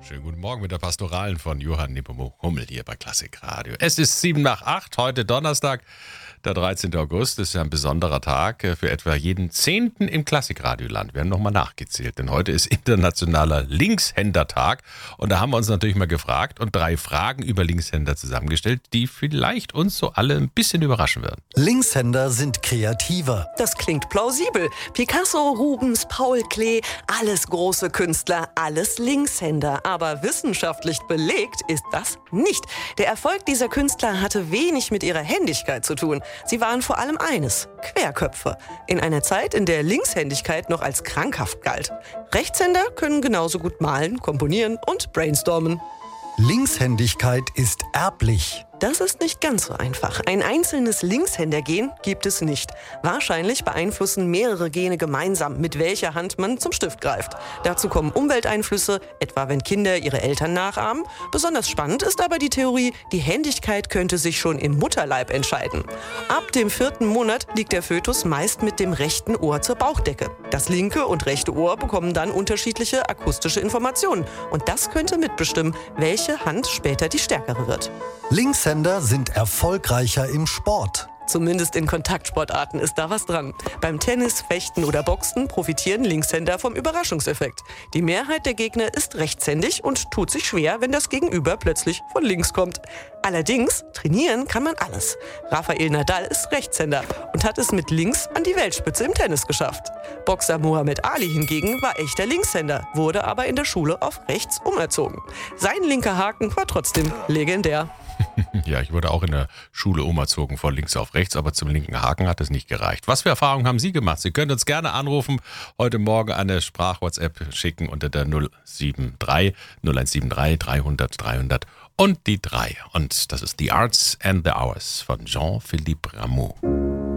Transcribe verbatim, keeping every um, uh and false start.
Schönen guten Morgen mit der Pastoralen von Johann Nepomuk Hummel hier bei Klassik Radio. Es ist sieben nach acht, heute Donnerstag, der dreizehnten August. Das ist ja ein besonderer Tag für etwa jeden Zehnten im Klassikradioland. Wir haben nochmal nachgezählt, denn heute ist internationaler Linkshändertag. Und da haben wir uns natürlich mal gefragt und drei Fragen über Linkshänder zusammengestellt, die vielleicht uns so alle ein bisschen überraschen werden. Linkshänder sind kreativer. Das klingt plausibel. Picasso, Rubens, Paul Klee, alles große Künstler, alles Linkshänder. Aber wissenschaftlich belegt ist das nicht. Der Erfolg dieser Künstler hatte wenig mit ihrer Händigkeit zu tun. Sie waren vor allem eines: Querköpfe. In einer Zeit, in der Linkshändigkeit noch als krankhaft galt. Rechtshänder können genauso gut malen, komponieren und brainstormen. Linkshändigkeit ist erblich. Das ist nicht ganz so einfach. Ein einzelnes Linkshändergen gibt es nicht. Wahrscheinlich beeinflussen mehrere Gene gemeinsam, mit welcher Hand man zum Stift greift. Dazu kommen Umwelteinflüsse, etwa wenn Kinder ihre Eltern nachahmen. Besonders spannend ist aber die Theorie, die Händigkeit könnte sich schon im Mutterleib entscheiden. Ab dem vierten Monat liegt der Fötus meist mit dem rechten Ohr zur Bauchdecke. Das linke und rechte Ohr bekommen dann unterschiedliche akustische Informationen. Und das könnte mitbestimmen, welche Hand später die stärkere wird. Linkshänder sind erfolgreicher im Sport. Zumindest in Kontaktsportarten ist da was dran. Beim Tennis, Fechten oder Boxen profitieren Linkshänder vom Überraschungseffekt. Die Mehrheit der Gegner ist rechtshändig und tut sich schwer, wenn das Gegenüber plötzlich von links kommt. Allerdings, trainieren kann man alles. Rafael Nadal ist Rechtshänder und hat es mit links an die Weltspitze im Tennis geschafft. Boxer Muhammad Ali hingegen war echter Linkshänder, wurde aber in der Schule auf rechts umerzogen. Sein linker Haken war trotzdem legendär. Ja, ich wurde auch in der Schule umerzogen von links auf rechts, aber zum linken Haken hat es nicht gereicht. Was für Erfahrungen haben Sie gemacht? Sie können uns gerne anrufen, heute Morgen eine Sprach-WhatsApp schicken unter der null sieben drei null eins sieben drei dreihundert dreihundert und die drei. Und das ist The Arts and the Hours von Jean-Philippe Rameau.